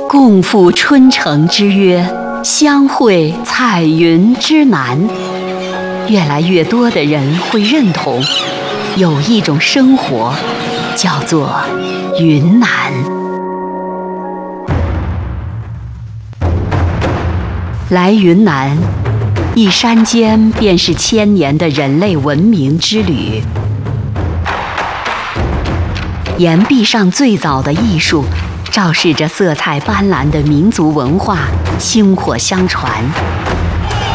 共赴春城之约，相会彩云之南。越来越多的人会认同，有一种生活叫做云南。来云南，一山间便是千年的人类文明之旅。岩壁上最早的艺术，昭示着色彩斑斓的民族文化，薪火相传。